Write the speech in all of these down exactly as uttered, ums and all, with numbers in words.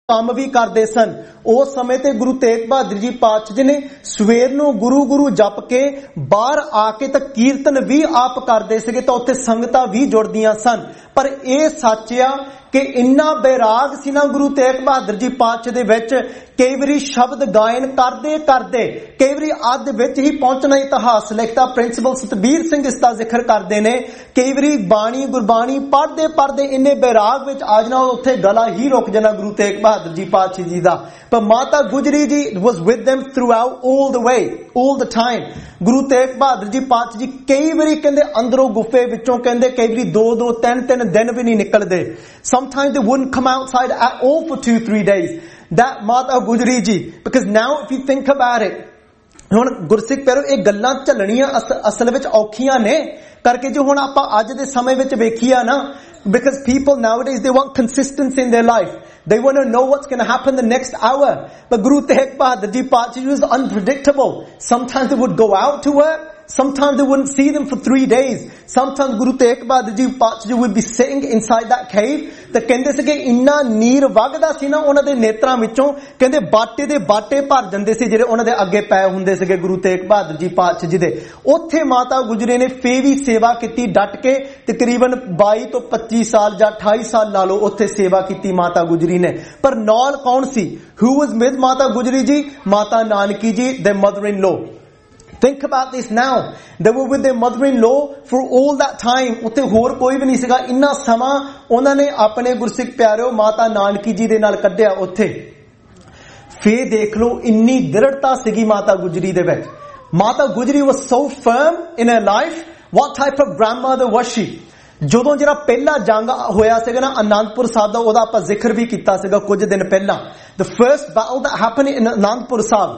ਕੰਮ ਵੀ ਕਰਦੇ ਸਨ। ਉਸ ਸਮੇਂ ਤੇ ਗੁਰੂ ਤੇਗ ਬਹਾਦਰ ਜੀ ਪਾਤਸ਼ਾਹ ਜੀ ਨੇ ਸਵੇਰ ਨੂੰ ਗੁਰੂ ਗੁਰੂ ਜਪ ਕੇ ਬਾਹਰ ਆ ਕੇ ਤਾਂ ਕੀਰਤਨ ਵੀ ਆਪ ਕਰਦੇ ਸੀਗੇ, ਤਾਂ ਉੱਥੇ ਸੰਗਤਾਂ ਵੀ ਜੁੜਦੀਆਂ ਸਨ। ਪਰ ਇਹ ਸੱਚ ਆ ਕਿ ਇੰਨਾ ਬੈਰਾਗ ਸੀ ਨਾ ਗੁਰੂ ਤੇਗ ਬਹਾਦਰ ਜੀ ਪਾਤਸ਼ਾਹ ਦੇ ਵਿੱਚ, ਕਈ ਵਾਰੀ ਸ਼ਬਦ ਗਾਇਨ ਕਰਦੇ ਕਰਦੇ ਕਈ ਵਾਰੀ ਅੱਧ ਵਿੱਚ ਹੀ ਪਹੁੰਚਣਾ। ਇਤਿਹਾਸ ਲਿਖਦਾ ਪ੍ਰਿੰਸੀਪਲ ਸਤਬੀਰ ਸਿੰਘ ਇਸ ਦਾ ਜ਼ਿਕਰ ਕਰਦੇ ਨੇ, ਕਈ ਵਾਰੀ ਬਾਣੀ ਗੁਰਬਾਣੀ ਪੜ੍ਹਦੇ ਪੜ੍ਹਦੇ ਇੰਨੇ ਬੈਰਾਗ ਵਿੱਚ ਆ ਜਾਣਾ ਉੱਥੇ ਗਲਾ ਹੀ ਰੁਕ ਜਾਣਾ ਗੁਰੂ ਤੇਗ ਬਹਾਦਰ ਜੀ ਪਾਤਸ਼ਾਹ ਜੀ ਦਾ। ਪਰ Mata Gujri ji was with them throughout all the way, all the time। Guru Tegh Bahadur ji ਪਾਤਸ਼ਾਹ ਜੀ ਕਈ ਵਾਰੀ ਕਹਿੰਦੇ ਅੰਦਰੋਂ ਗੁਫੇ ਵਿੱਚੋਂ ਕਹਿੰਦੇ ਕਈ ਵਾਰੀ ਦੋ ਦੋ ਤਿੰਨ ਤਿੰਨ ਦਿਨ ਵੀ ਨਹੀਂ ਨਿਕਲਦੇ। Sometimes they wouldn't come outside at all for two, three days. That Mata Gujri ji, because now if you think about it, ਹੁਣ ਗੁਰਸਿੱਖ ਪਿਆਰੋ ਇਹ ਗੱਲਾਂ ਝੱਲਣੀਆਂ ਅਸਲ ਵਿੱਚ ਔਖੀਆਂ ਨੇ ਕਰਕੇ ਜੋ ਹੁਣ ਆਪਾਂ ਅੱਜ ਦੇ ਸਮੇਂ ਵਿੱਚ ਵੇਖੀਆ ਨਾ, because people nowadays they want consistency in their life. They want to know what's going to happen the next hour. But Guru Tegh Bahadur Ji Paatshah was unpredictable. Sometimes they would go out to work. Sometimes they wouldn't see them for three days. Sometimes Guru Tegh Bahadur Ji Paatshah would be sitting inside that cave. ਤੇ ਕਹਿੰਦੇ ਸੀ ਕਿ ਇੰਨਾ ਨੀਰ ਵਗਦਾ ਸੀ ਨਾ ਉਹਨਾਂ ਦੇ ਨੇਤਰਾਂ ਵਿੱਚੋਂ, ਕਹਿੰਦੇ ਬਾਟੇ ਦੇ ਬਾਟੇ ਭਰ ਜਾਂਦੇ ਸੀ ਜਿਹੜੇ ਉਹਨਾਂ ਦੇ ਅੱਗੇ ਪਏ ਹੁੰਦੇ ਸੀਗੇ ਗੁਰੂ ਤੇਗ ਬਹਾਦਰ ਜੀ ਪਾਤਸ਼ਾਹ ਜੀ ਦੇ। ਉੱਥੇ ਮਾਤਾ ਗੁਜਰੀ ਨੇ ਫੇਰ ਵੀ ਸੇਵਾ ਕੀਤੀ ਡਟ ਕੇ, ਤਕਰੀਬਨ ਬਾਈ ਤੋਂ ਪੱਚੀ ਸਾਲ ਜਾਂ ਅਠਾਈ ਸਾਲ ਲਾ ਲਓ ਉੱਥੇ ਸੇਵਾ ਕੀਤੀ ਮਾਤਾ ਗੁਜਰੀ ਨੇ। ਪਰ ਨਾਲ ਕੌਣ ਸੀ? Who was with Mata Gujri ji? ਮਾਤਾ Nanaki ji, their mother-in-law। Think about this now. They were with their mother-in-law for all that time. ਉੱਥੇ ਹੋਰ ਕੋਈ ਵੀ ਨਹੀਂ ਸੀਗਾ। ਇੰਨਾ ਸਮਾਂ ਉਹਨਾਂ ਨੇ ਆਪਣੇ ਗੁਰਸਿੱਖ ਪਿਆਰਿਓ ਮਾਤਾ ਨਾਨਕੀ ਜੀ ਦੇ ਨਾਲ ਕੱਢਿਆ ਉੱਥੇ। ਫੇਰ ਦੇਖ ਲਓ ਇੰਨੀ ਦ੍ਰਿੜਤਾ ਸੀਗੀ ਮਾਤਾ ਗੁਜਰੀ ਦੇ ਵਿੱਚ। Mata Gujri was so firm in her life. What type of grandmother was she? ਜਦੋਂ ਜਿਹੜਾ ਪਹਿਲਾ ਜੰਗ ਹੋਇਆ ਸੀਗਾ ਨਾ ਅਨੰਦਪੁਰ ਸਾਹਿਬ ਦਾ, ਉਹਦਾ ਆਪਾਂ ਜ਼ਿਕਰ ਵੀ ਕੀਤਾ ਸੀਗਾ ਕੁਝ ਦਿਨ ਪਹਿਲਾਂ। The first battle that happened in Anandpur Sahib,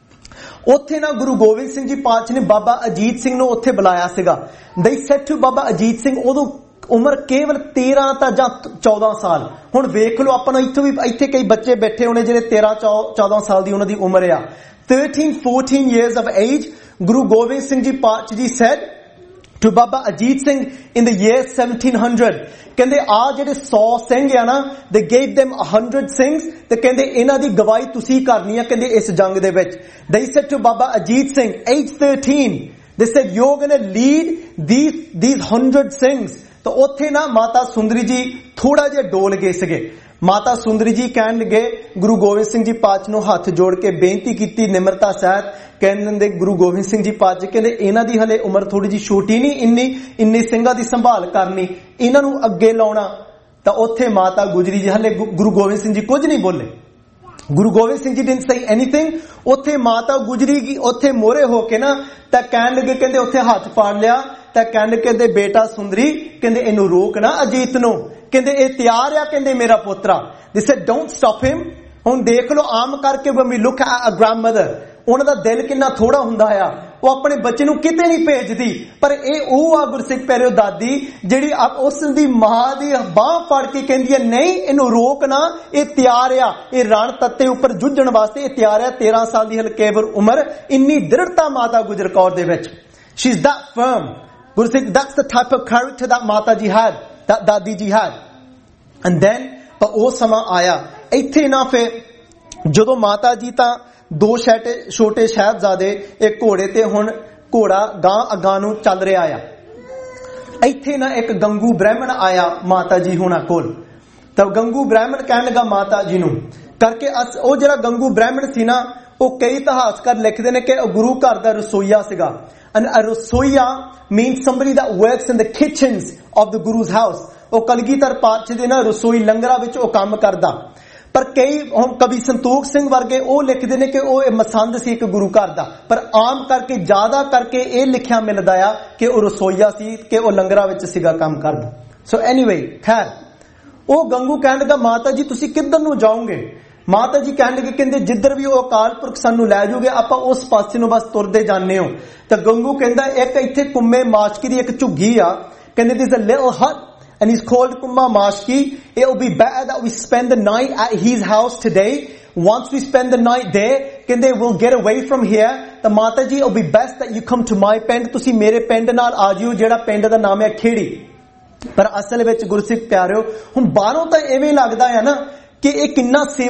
ਉੱਥੇ ਨਾ ਗੁਰੂ ਗੋਬਿੰਦ ਸਿੰਘ ਜੀ ਪਾਤਸ਼ਾਹ ਨੇ ਬਾਬਾ ਅਜੀਤ ਸਿੰਘ ਨੂੰ ਉੱਥੇ ਬੁਲਾਇਆ ਸੀਗਾ। They said to Baba Ajit Singh, ਉਦੋਂ ਉਮਰ ਕੇਵਲ ਤੇਰਾਂ ਤਾਂ ਜਾਂ ਚੌਦਾਂ ਸਾਲ। ਹੁਣ ਵੇਖ ਲਓ ਆਪਾਂ ਨੂੰ ਇੱਥੇ ਵੀ ਇੱਥੇ ਕਈ ਬੱਚੇ ਬੈਠੇ ਹੋਣੇ ਜਿਹੜੇ ਤੇਰਾਂ ਚੌਦਾਂ ਸਾਲ ਦੀ ਉਹਨਾਂ ਦੀ ਉਮਰ ਆ। thirteen fourteen years of age। Guru Gobind Singh ji ਪਾਤਸ਼ਾਹ ਜੀ said to Baba Ajit Singh in the year seventeen hundred, ਕਹਿੰਦੇ ਆ ਜਿਹੜੇ ਸੌ ਸਿੰਘ ਆ ਨਾ, they gave them a hundred Singhs, ਤੇ ਕਹਿੰਦੇ ਇਹਨਾਂ ਦੀ ਗਵਾਹੀ ਤੁਸੀਂ ਕਰਨੀ ਆ ਕਹਿੰਦੇ ਇਸ ਜੰਗ ਦੇ ਵਿੱਚ। They said to Baba Ajit Singh, age thirteen, they said you're going to lead these these hundred Singhs। ਤਾਂ ਉੱਥੇ ਨਾ ਮਾਤਾ ਸੁੰਦਰੀ ਜੀ ਥੋੜਾ ਜਿਹਾ ਡੋਲ ਗਏ ਸੀਗੇ। ਮਾਤਾ ਸੁੰਦਰੀ ਜੀ ਕਹਿਣ ਲੱਗੇ ਗੁਰੂ ਗੋਬਿੰਦ ਸਿੰਘ ਜੀ ਪਾਤਸ਼ਾਹ ਨੂੰ ਹੱਥ ਜੋੜ ਕੇ ਬੇਨਤੀ ਕੀਤੀ ਨਿਮਰਤਾ ਸਹਿਤ, ਕਹਿੰਦੇ ਗੁਰੂ ਗੋਬਿੰਦ ਸਿੰਘ ਜੀ ਪਾਤਸ਼ਾਹ ਕਹਿੰਦੇ ਇਹਨਾਂ ਦੀ ਹਲੇ ਉਮਰ ਥੋੜੀ ਜਿਹੀ ਛੋਟੀ ਨਹੀਂ, ਇੰਨੀ ਇੰਨੀ ਸਿੰਘਾਂ ਦੀ ਸੰਭਾਲ ਕਰਨੀ, ਇਹਨਾਂ ਨੂੰ ਅੱਗੇ ਲਾਉਣਾ। ਤਾਂ ਉੱਥੇ ਮਾਤਾ ਗੁਜਰੀ ਜੀ ਹਲੇ ਗੁਰੂ ਗੋਬਿੰਦ ਸਿੰਘ ਜੀ ਕੁਝ ਨਹੀਂ ਬੋਲੇ। Guru Gobind Singh ji didn't say anything। ਉੱਥੇ ਮਾਤਾ ਗੁਜਰੀ ਉੱਥੇ ਮੋਹਰੇ ਹੋ ਕੇ ਨਾ ਤਾਂ ਕਹਿਣ ਲੱਗੇ, ਕਹਿੰਦੇ ਉੱਥੇ ਹੱਥ ਪਾੜ ਲਿਆ ਤਾਂ ਕਹਿਣ ਕਹਿੰਦੇ ਬੇਟਾ ਸੁੰਦਰੀ, ਕਹਿੰਦੇ ਇਹਨੂੰ ਰੋਕ ਨਾ ਅਜੀਤ ਨੂੰ, ਕਹਿੰਦੇ ਇਹ ਤਿਆਰ ਆ, ਕਹਿੰਦੇ ਮੇਰਾ ਪੁੱਤਰਾ। They said don't stop him। ਹੁਣ ਦੇਖ ਲਓ ਆਮ ਕਰਕੇ when we look at a grandmother, ਉਹਨਾਂ ਦਾ ਦਿਲ ਕਿੰਨਾ ਥੋੜਾ ਹੁੰਦਾ ਆ, ਉਹ ਆਪਣੇ ਬੱਚੇ ਨੂੰ ਕਿਤੇ ਨਹੀਂ ਭੇਜਦੀ। ਪਰ ਇਹ ਉਹ ਆ ਗੁਰਸਿੱਖ ਪਿਆਰਿਓ ਦਾਦੀ ਜਿਹੜੀ ਉਸ ਦੀ ਮਾਂ ਦੀ ਬਾਹ ਫੜ ਕੇ ਕਹਿੰਦੀ ਹੈ ਨਹੀਂ ਇਹਨੂੰ ਰੋਕ ਨਾ, ਇਹ ਤਿਆਰ ਆ, ਇਹ ਰਣ ਤੱਤੇ ਉੱਪਰ ਜੂਝਣ ਵਾਸਤੇ ਇਹ ਤਿਆਰ ਆ। ਤੇਰਾਂ ਸਾਲ ਦੀ ਹਲਕੇਵਰ ਉਮਰ, ਇੰਨੀ ਦ੍ਰਿੜਤਾ ਮਾਤਾ ਗੁਜਰ ਕੌਰ ਦੇ ਵਿੱਚ। She is that firm। ਗੁਰਸਿੱਖ that's the type of character that ਮਾਤਾ ਜੀ had, that ਦਾਦੀ ਜੀ had। And then ਪਰ ਉਹ ਸਮਾਂ ਆਇਆ ਇੱਥੇ ਨਾ, ਫਿਰ ਜਦੋਂ ਮਾਤਾ ਜੀ ਤਾਂ ਦੋ ਛੋਟੇ ਛੋਟੇ ਸਾਹਿਬਜ਼ਾਦੇ ਇੱਕ ਘੋੜੇ ਤੇ, ਹੁਣ ਘੋੜਾ ਗਾਂ ਅਗਾਂ ਨੂੰ ਚੱਲ ਰਿਹਾ ਆ। ਇੱਥੇ ਨਾ ਇੱਕ ਗੰਗੂ ਬ੍ਰਾਹਮਣ ਆਇਆ ਮਾਤਾ ਜੀ ਹੁਣਾਂ ਕੋਲ। ਤਾਂ ਗੰਗੂ ਬ੍ਰਾਹਮਣ ਕਹਿਣ ਲੱਗਾ ਮਾਤਾ ਜੀ ਨੂੰ ਕਰਕੇ, ਉਹ ਜਿਹੜਾ ਗੰਗੂ ਬ੍ਰਾਹਮਣ ਸੀ ਨਾ, ਉਹ ਕਈ ਇਤਿਹਾਸਕਾਰ ਲਿਖਦੇ ਨੇ ਕਿ ਉਹ ਗੁਰੂ ਘਰ ਦਾ ਰਸੋਈਆ ਸੀਗਾ। And a ਰਸੋਈਆ means somebody that works in the kitchens of the Guru's house। ਉਹ ਕਲਗੀਧਰ ਪਾਤਸ਼ਾਹ ਦੇ ਨਾ ਰਸੋਈ ਲੰਗਰਾਂ ਵਿੱਚ ਉਹ ਕੰਮ ਕਰਦਾ। ਪਰ ਕਈ ਹੁਣ ਕਵੀ ਸੰਤੋਖ ਸਿੰਘ ਵਰਗੇ ਉਹ ਲਿਖਦੇ ਨੇ ਕਿ ਉਹ ਮਸੰਦ ਸੀ ਇੱਕ ਗੁਰੂ ਘਰ ਦਾ। ਪਰ ਆਮ ਕਰਕੇ ਜ਼ਿਆਦਾ ਕਰਕੇ ਇਹ ਲਿਖਿਆ ਮਿਲਦਾ ਆ ਕਿ ਉਹ ਰਸੋਈਆ ਸੀ, ਕਿ ਉਹ ਲੰਗਰਾਂ ਵਿੱਚ ਸੀਗਾ ਕੰਮ ਕਰਦਾ। ਸੋ ਐਨੀਵੇ ਖੈਰ ਉਹ ਗੰਗੂ ਕਹਿਣ ਲੱਗਾ ਮਾਤਾ ਜੀ ਤੁਸੀਂ ਕਿੱਧਰ ਨੂੰ ਜਾਓਗੇ? ਮਾਤਾ ਜੀ ਕਹਿਣ ਲੱਗੇ ਕਹਿੰਦੇ ਜਿੱਧਰ ਵੀ ਉਹ ਅਕਾਲ ਪੁਰਖ ਸਾਨੂੰ ਲੈ ਜਾਓਗੇ ਆਪਾਂ ਉਸ ਪਾਸੇ ਨੂੰ ਬਸ ਤੁਰਦੇ ਜਾਂਦੇ ਹੋ। ਤਾਂ ਗੰਗੂ ਕਹਿੰਦਾ ਇੱਕ ਇੱਥੇ ਕੁੰਮੇ ਮਾਸ਼ਕੀ ਦੀ ਇੱਕ ਝੁੱਗੀ ਆ, ਕਹਿੰਦੇ ਦਿਸ ਅ ਲਿਟਲ ਹਟ and he's called Kumma Mashki। It will be better that we spend the night at his house today। Once we spend the night there, ਕਹਿੰਦੇ we'll get away from here। ਤਾਂ ਮਾਤਾ ਜੀ it will be best that you come to my ਪਿੰਡ, ਤੁਸੀਂ ਮੇਰੇ ਪਿੰਡ ਨਾਲ ਆ ਜਿਓ ਜਿਹੜਾ ਪਿੰਡ ਦਾ ਨਾਮ ਹੈ ਖੇੜੀ। ਪਰ ਅਸਲ ਵਿੱਚ ਗੁਰਸਿੱਖ ਪਿਆਰਿਓ ਹੁਣ ਬਾਹਰੋਂ ਤਾਂ ਐਵੇਂ ਲੱਗਦਾ ਹੈ ਨਾ ਕਿ ਇਹ ਕਿੰਨਾ